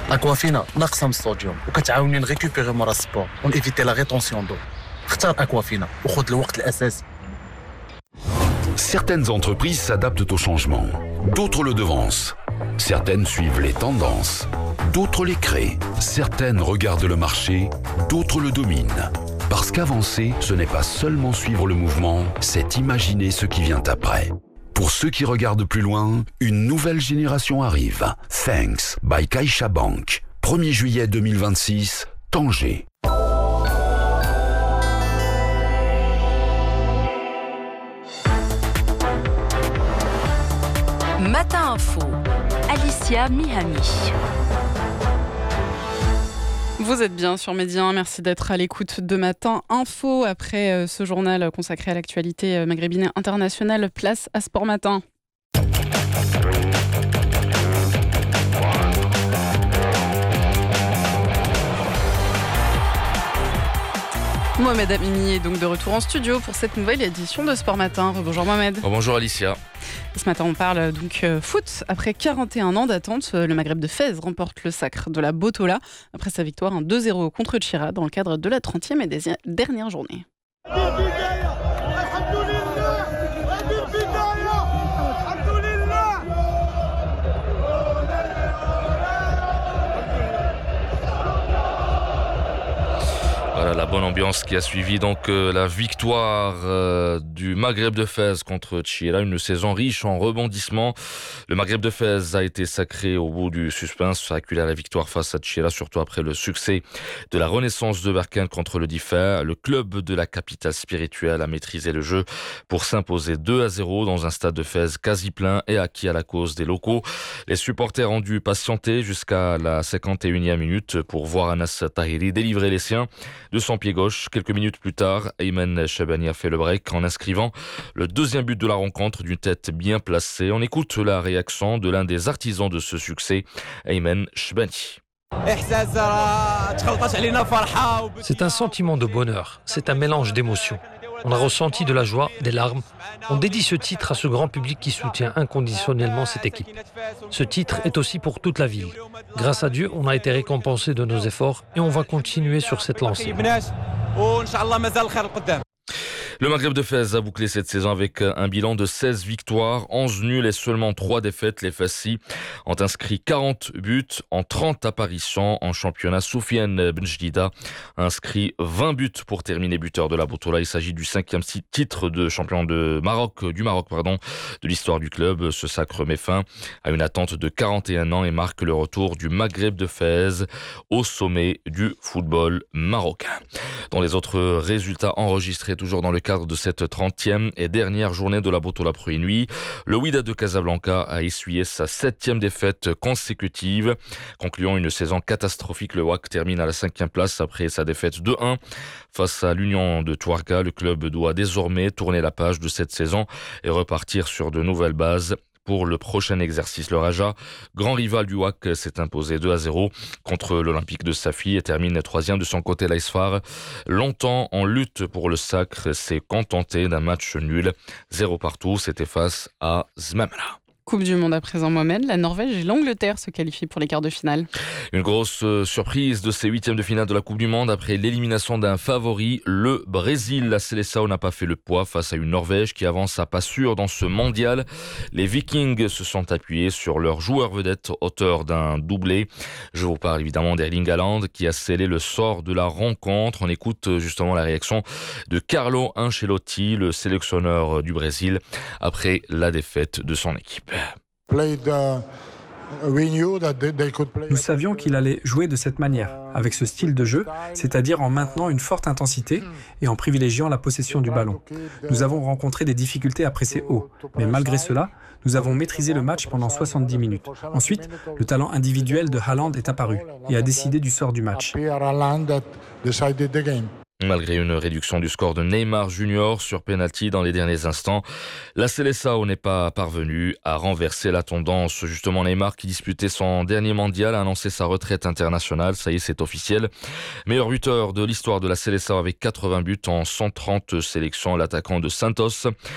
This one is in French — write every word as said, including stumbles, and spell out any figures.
اكوافينا ناقصه من الصوديوم وكتعاوني نريكوبيري مورا السبور ونيفيتي لا ريتونسيون دو. اختار اكوافينا وخذ الوقت الاساسي. Certaines entreprises s'adaptent au changement, d'autres le devancent. Certaines suivent les tendances, d'autres les créent. Certaines regardent le marché, d'autres le dominent. Parce qu'avancer, ce n'est pas seulement suivre le mouvement, c'est imaginer ce qui vient après. Pour ceux qui regardent plus loin, une nouvelle génération arrive. Thanks by Caixa Bank. premier juillet deux mille vingt-six, Tanger. Matin Info, Alicia Mihami. Vous êtes bien sur Média un, merci d'être à l'écoute de Matin Info. Après euh, ce journal consacré à l'actualité maghrébine et internationale, place à Sport Matin. Mohamed Amini est donc de retour en studio pour cette nouvelle édition de Sport Matin. Bonjour Mohamed. Oh, bonjour Alicia. Ce matin, on parle donc euh, foot. Après quarante et un ans d'attente, le Maghreb de Fès remporte le sacre de la Botola après sa victoire en deux zéro contre Tchira dans le cadre de la trentième et dernière journée. Voilà la bonne ambiance qui a suivi donc euh, la victoire euh, du Maghreb de Fès contre Tchira, une saison riche en rebondissements. Le Maghreb de Fès a été sacré au bout du suspense, acculé à la victoire face à Tchira, surtout après le succès de la Renaissance de Berkane contre le Diffa. Le club de la capitale spirituelle a maîtrisé le jeu pour s'imposer deux à zéro dans un stade de Fès quasi plein et acquis à la cause des locaux. Les supporters ont dû patienter jusqu'à la cinquante et unième minute pour voir Anas Tahiri délivrer les siens de son pied gauche. Quelques minutes plus tard, Ayman Shabani a fait le break en inscrivant le deuxième but de la rencontre d'une tête bien placée. On écoute la réaction de l'un des artisans de ce succès, Ayman Shabani. C'est un sentiment de bonheur, c'est un mélange d'émotions. On a ressenti de la joie, des larmes. On dédie ce titre à ce grand public qui soutient inconditionnellement cette équipe. Ce titre est aussi pour toute la ville. Grâce à Dieu, on a été récompensé de nos efforts et on va continuer sur cette lancée. Le Maghreb de Fès a bouclé cette saison avec un bilan de seize victoires, onze nuls et seulement trois défaites. Les Fessi ont inscrit quarante buts en trente apparitions en championnat. Soufiane Benjdida a inscrit vingt buts pour terminer buteur de la Botola. Il s'agit du cinquième titre de champion de Maroc, du Maroc pardon, de l'histoire du club. Ce sacre met fin à une attente de quarante et un ans et marque le retour du Maghreb de Fès au sommet du football marocain. Dans les autres résultats enregistrés toujours dans le cadre de cette trentième et dernière journée de la Botola Pro Nuit, le Wydad de Casablanca a essuyé sa septième défaite consécutive, concluant une saison catastrophique. Le W A C termine à la cinquième place après sa défaite deux un face à l'Union de Touarga. Le club doit désormais tourner la page de cette saison et repartir sur de nouvelles bases pour le prochain exercice. Le Raja, grand rival du W A C, s'est imposé deux à zéro contre l'Olympique de Safi et termine troisième de son côté. L'Aisfar, longtemps en lutte pour le sacre, s'est contenté d'un match nul. Zéro partout, c'était face à Zmamra. Coupe du Monde à présent, Mohamed. La Norvège et l'Angleterre se qualifient pour les quarts de finale. Une grosse surprise de ces huitièmes de finale de la Coupe du Monde après l'élimination d'un favori, le Brésil. La Seleção n'a pas fait le poids face à une Norvège qui avance à pas sûr dans ce mondial. Les Vikings se sont appuyés sur leur joueur vedette, auteur d'un doublé. Je vous parle évidemment d'Erling Haaland qui a scellé le sort de la rencontre. On écoute justement la réaction de Carlo Ancelotti, le sélectionneur du Brésil, après la défaite de son équipe. Nous savions qu'il allait jouer de cette manière, avec ce style de jeu, c'est-à-dire en maintenant une forte intensité et en privilégiant la possession du ballon. Nous avons rencontré des difficultés à presser haut, mais malgré cela, nous avons maîtrisé le match pendant soixante-dix minutes. Ensuite, le talent individuel de Haaland est apparu et a décidé du sort du match. Malgré une réduction du score de Neymar Junior sur penalty dans les derniers instants, la Seleção n'est pas parvenue à renverser la tendance. Justement, Neymar, qui disputait son dernier mondial, a annoncé sa retraite internationale. Ça y est, c'est officiel. Meilleur buteur de l'histoire de la Seleção avec quatre-vingts buts en cent trente sélections. L'attaquant de Santos